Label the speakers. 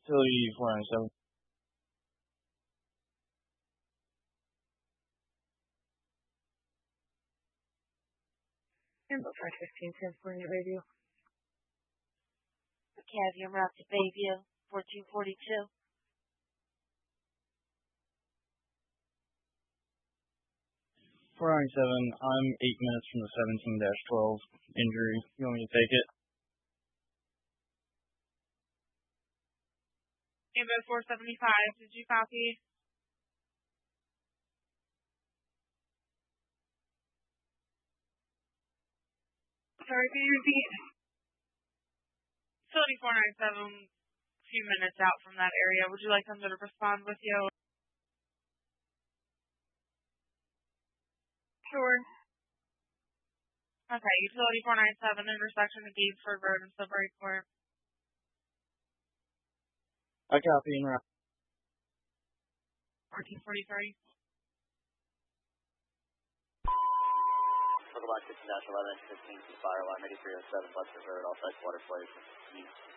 Speaker 1: Utility 497.
Speaker 2: Amber 515, transporting at radio.
Speaker 3: Cavium route to Bayview, 4242.
Speaker 1: 497, I'm 8 minutes from the 17-12 injury. You want me to take it?
Speaker 4: Amber 475, did you copy? Sorry, can you repeat? Facility 497, a few minutes out from that area. Would you like them to respond with you? Sure. Okay, Utility 497, intersection of Gainsford Road and Silbury Court.
Speaker 1: I copy and route.
Speaker 4: 1443.
Speaker 5: Circle back 15-11, 15 fire alarm 8307 Buster Road, all sites water flows east.